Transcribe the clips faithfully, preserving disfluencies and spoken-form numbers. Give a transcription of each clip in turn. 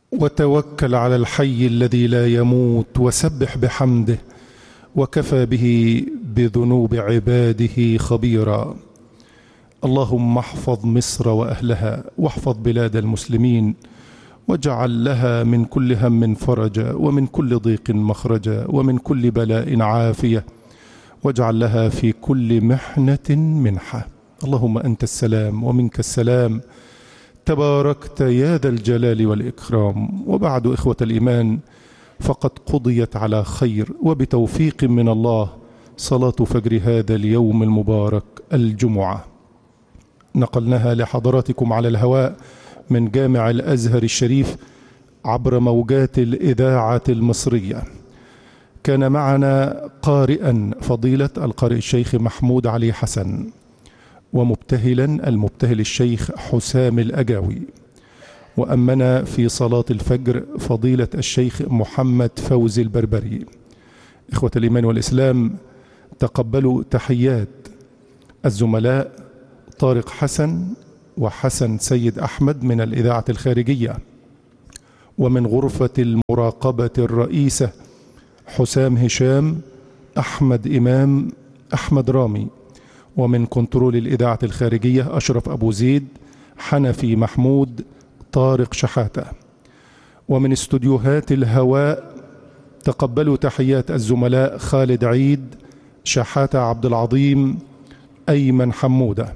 وتوكل على الحي الذي لا يموت وسبح بحمده، وكفى به بذنوب عباده خبيرا. اللهم احفظ مصر وأهلها، واحفظ بلاد المسلمين، واجعل لها من كل هم فرجا، ومن كل ضيق مخرجا، ومن كل بلاء عافية، واجعل لها في كل محنة منحة. اللهم أنت السلام ومنك السلام، تباركت يا ذا الجلال والإكرام. وبعد، إخوة الإيمان، فقد قضيت على خير وبتوفيق من الله صلاة فجر هذا اليوم المبارك الجمعة. نقلناها لحضراتكم على الهواء من جامع الأزهر الشريف عبر موجات الإذاعة المصرية. كان معنا قارئا فضيلة القارئ الشيخ محمود علي حسن، ومبتهلا المبتهل الشيخ حسام الأجاوي، وأمنا في صلاة الفجر فضيلة الشيخ محمد فوزي البربري. إخوة الإيمان والإسلام، تقبلوا تحيات الزملاء طارق حسن وحسن سيد أحمد من الإذاعة الخارجية، ومن غرفة المراقبة الرئيسة حسام هشام، أحمد إمام، أحمد رامي، ومن كنترول الإذاعة الخارجية أشرف أبو زيد، حنفي محمود، طارق شحاتة. ومن استوديوهات الهواء تقبلوا تحيات الزملاء خالد عيد، شحاتة عبد العظيم، أيمن حمودة،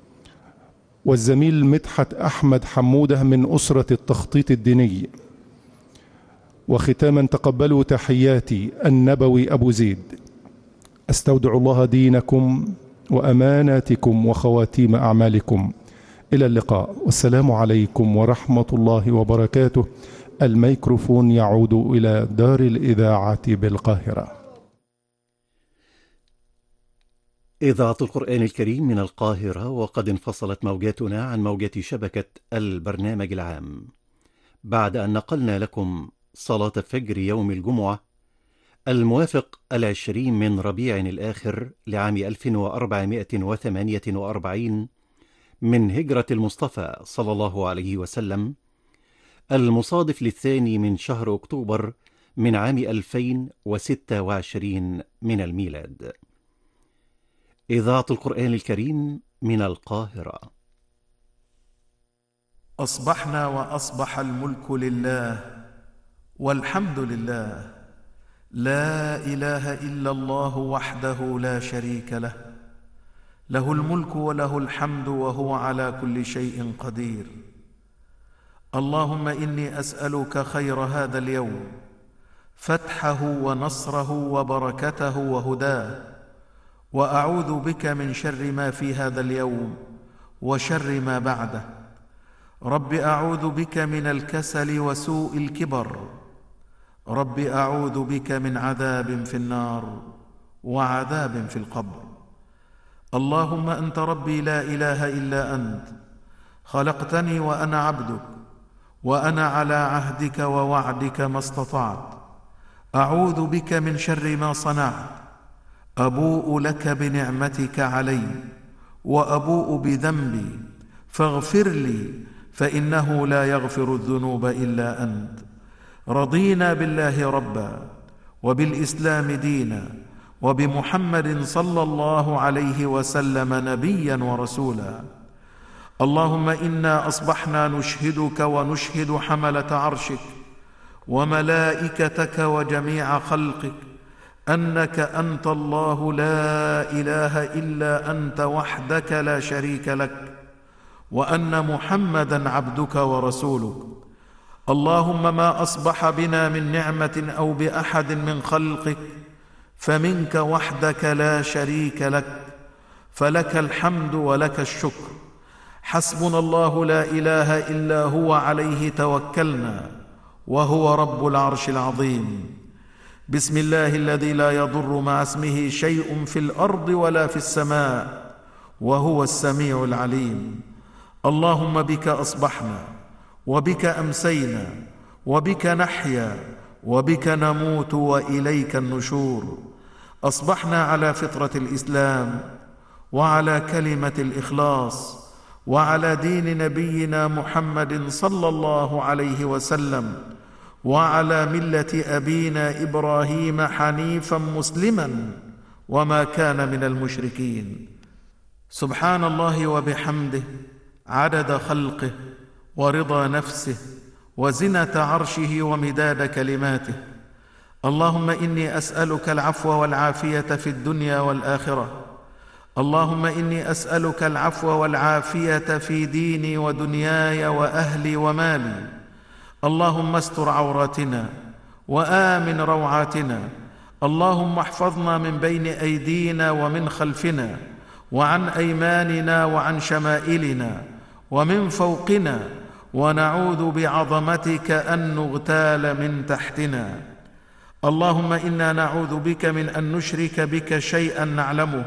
والزميل مدحت أحمد حمودة من أسرة التخطيط الديني. وختاما تقبلوا تحياتي النبوي أبو زيد. أستودع الله دينكم وأماناتكم وخواتيم أعمالكم. إلى اللقاء، والسلام عليكم ورحمة الله وبركاته. الميكروفون يعود إلى دار الإذاعة بالقاهرة. إذاعة القرآن الكريم من القاهرة، وقد انفصلت موجاتنا عن موجة شبكة البرنامج العام بعد أن نقلنا لكم صلاة فجر يوم الجمعة الموافق العشرين من ربيع الآخر لعام ألف وأربعمائة وثمانية وأربعين من هجرة المصطفى صلى الله عليه وسلم، المصادف للثاني من شهر أكتوبر من عام ألفين وستة وعشرين من الميلاد. إذاعة القرآن الكريم من القاهرة. أصبحنا وأصبح الملك لله والحمد لله، لا إله إلا الله وحده لا شريك له، له الملك وله الحمد وهو على كل شيء قدير. اللهم إني أسألك خير هذا اليوم، فتحه ونصره وبركته وهداه، وأعوذ بك من شر ما في هذا اليوم وشر ما بعده. رب أعوذ بك من الكسل وسوء الكبر، رب أعوذ بك من عذاب في النار وعذاب في القبر. اللهم أنت ربي لا إله إلا أنت، خلقتني وأنا عبدك، وأنا على عهدك ووعدك ما استطعت. أعوذ بك من شر ما صنعت، أبوء لك بنعمتك علي وأبوء بذنبي، فاغفر لي فإنه لا يغفر الذنوب إلا أنت. رضينا بالله ربا، وبالإسلام دينا، وبمحمد صلى الله عليه وسلم نبيا ورسولا. اللهم إنا أصبحنا نشهدك ونشهد حملة عرشك وملائكتك وجميع خلقك أنك أنت الله لا إله إلا أنت وحدك لا شريك لك، وأن محمدا عبدك ورسولك. اللهم ما أصبح بنا من نعمة أو بأحد من خلقك فمنك وحدك لا شريك لك، فلك الحمد ولك الشكر. حسبنا الله لا إله إلا هو، عليه توكلنا، وهو رب العرش العظيم. بسم الله الذي لا يضر مع اسمه شيء في الأرض ولا في السماء، وهو السميع العليم. اللهم بك أصبحنا، وبك أمسينا، وبك نحيا، وبك نموت، وإليك النشور. أصبحنا على فطرة الإسلام، وعلى كلمة الإخلاص، وعلى دين نبينا محمد صلى الله عليه وسلم، وعلى ملة أبينا إبراهيم حنيفا مسلما وما كان من المشركين. سبحان الله وبحمده عدد خلقه ورضا نفسه وزنة عرشه ومداد كلماته. اللهم إني أسألك العفو والعافية في الدنيا والآخرة. اللهم إني أسألك العفو والعافية في ديني ودنياي وأهلي ومالي. اللهم استر عوراتنا وآمن روعاتنا. اللهم احفظنا من بين أيدينا ومن خلفنا وعن أيماننا وعن شمائلنا ومن فوقنا، ونعوذ بعظمتك أن نغتال من تحتنا. اللهم إنا نعوذ بك من أن نشرك بك شيئا نعلمه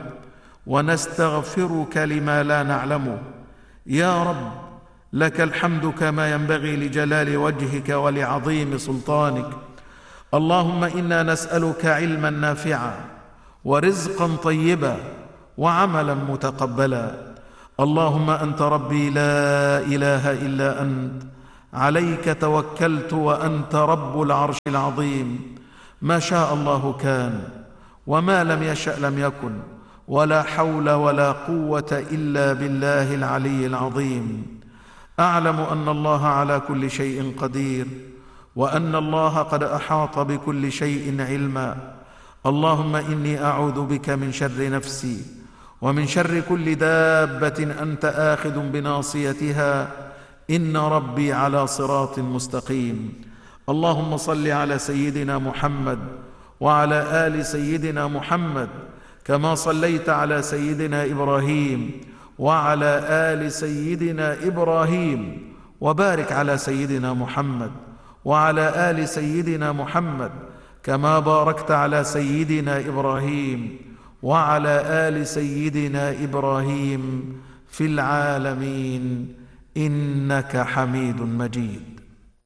ونستغفرك لما لا نعلمه. يا رب، لك الحمد كما ينبغي لجلال وجهك ولعظيم سلطانك. اللهم إنا نسألك علما نافعا ورزقا طيبا وعملا متقبلا. اللهم أنت ربي لا إله إلا أنت، عليك توكلت وأنت رب العرش العظيم. ما شاء الله كان، وما لم يشأ لم يكن، ولا حول ولا قوة إلا بالله العلي العظيم. أعلم أن الله على كل شيء قدير، وأن الله قد أحاط بكل شيء علما. اللهم إني أعوذ بك من شر نفسي ومن شر كل دابة أنت آخذ بناصيتها، إن ربي على صراط مستقيم. اللهم صل على سيدنا محمد وعلى آل سيدنا محمد كما صليت على سيدنا إبراهيم وعلى آل سيدنا إبراهيم، وبارك على سيدنا محمد وعلى آل سيدنا محمد كما باركت على سيدنا إبراهيم وعلى آل سيدنا إبراهيم في العالمين إنك حميد مجيد.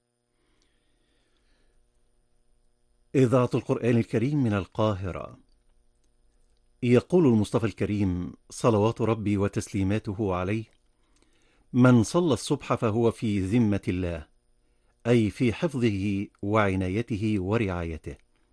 إذاعة القرآن الكريم من القاهرة. يقول المصطفى الكريم صلوات ربي وتسليماته عليه: من صلى الصبح فهو في ذمة الله، أي في حفظه وعنايته ورعايته.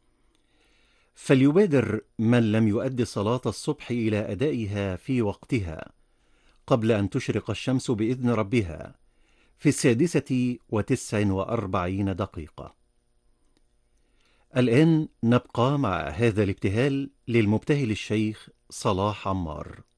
فليبادر من لم يؤد صلاة الصبح إلى أدائها في وقتها قبل أن تشرق الشمس بإذن ربها في السادسة وتسع وأربعين دقيقة. الآن نبقى مع هذا الابتهال للمبتهل الشيخ صلاح عمار.